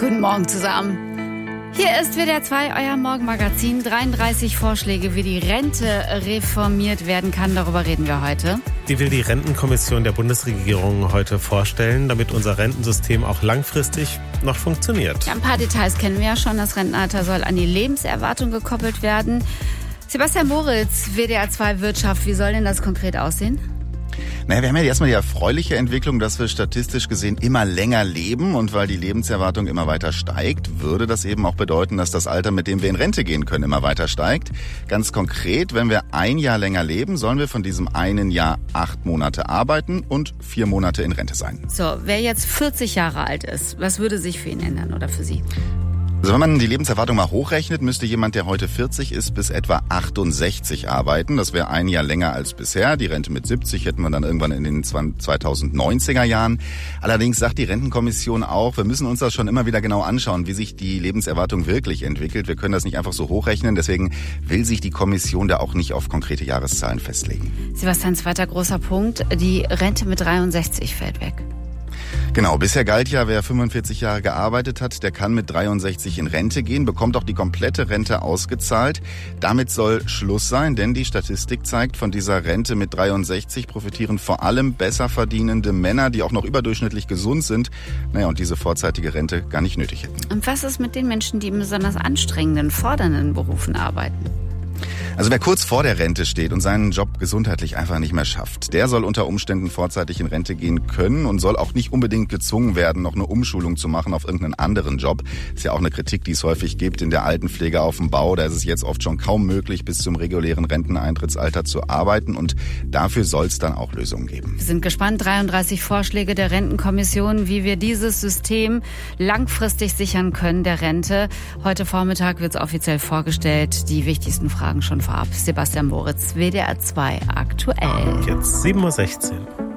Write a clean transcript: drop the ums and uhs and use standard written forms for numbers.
Guten Morgen zusammen. Hier ist WDR 2, euer Morgenmagazin. 33 Vorschläge, wie die Rente reformiert werden kann. Darüber reden wir heute. Die will die Rentenkommission der Bundesregierung heute vorstellen, damit unser Rentensystem auch langfristig noch funktioniert. Ja, ein paar Details kennen wir ja schon. Das Rentenalter soll an die Lebenserwartung gekoppelt werden. Sebastian Moritz, WDR 2 Wirtschaft. Wie soll denn das konkret aussehen? Naja, wir haben ja erstmal die erfreuliche Entwicklung, dass wir statistisch gesehen immer länger leben. Und weil die Lebenserwartung immer weiter steigt, würde das eben auch bedeuten, dass das Alter, mit dem wir in Rente gehen können, immer weiter steigt. Ganz konkret, wenn wir ein Jahr länger leben, sollen wir von diesem einen Jahr 8 Monate arbeiten und 4 Monate in Rente sein. So, wer jetzt 40 Jahre alt ist, was würde sich für ihn ändern oder für Sie? Also wenn man die Lebenserwartung mal hochrechnet, müsste jemand, der heute 40 ist, bis etwa 68 arbeiten. Das wäre ein Jahr länger als bisher. Die Rente mit 70 hätten wir dann irgendwann in den 2090er Jahren. Allerdings sagt die Rentenkommission auch, wir müssen uns das schon immer wieder genau anschauen, wie sich die Lebenserwartung wirklich entwickelt. Wir können das nicht einfach so hochrechnen. Deswegen will sich die Kommission da auch nicht auf konkrete Jahreszahlen festlegen. Sebastian, zweiter großer Punkt. Die Rente mit 63 fällt weg. Genau, bisher galt ja, wer 45 Jahre gearbeitet hat, der kann mit 63 in Rente gehen, bekommt auch die komplette Rente ausgezahlt. Damit soll Schluss sein, denn die Statistik zeigt, von dieser Rente mit 63 profitieren vor allem besser verdienende Männer, die auch noch überdurchschnittlich gesund sind, und diese vorzeitige Rente gar nicht nötig hätten. Und was ist mit den Menschen, die in besonders anstrengenden, fordernden Berufen arbeiten? Also wer kurz vor der Rente steht und seinen Job gesundheitlich einfach nicht mehr schafft, der soll unter Umständen vorzeitig in Rente gehen können und soll auch nicht unbedingt gezwungen werden, noch eine Umschulung zu machen auf irgendeinen anderen Job. Ist ja auch eine Kritik, die es häufig gibt in der Altenpflege auf dem Bau. Da ist es jetzt oft schon kaum möglich, bis zum regulären Renteneintrittsalter zu arbeiten, und dafür soll es dann auch Lösungen geben. Wir sind gespannt. 33 Vorschläge der Rentenkommission, wie wir dieses System langfristig sichern können, der Rente. Heute Vormittag wird es offiziell vorgestellt. Die wichtigsten Fragen schon vorab. Sebastian Moritz, WDR 2 aktuell. Jetzt 7:16 Uhr.